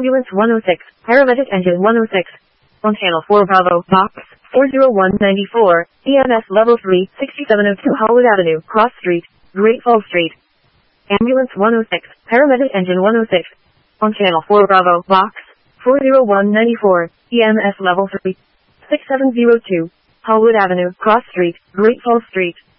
Ambulance 106, Paramedic Engine 106. On Channel 4 Bravo, Box 40194, EMS Level 3, 6702 Hollywood Avenue, Cross Street, Great Falls Street. Ambulance 106, Paramedic Engine 106. On Channel 4 Bravo, Box 40194, EMS Level 3, 6702, Hollywood Avenue, Cross Street, Great Falls Street.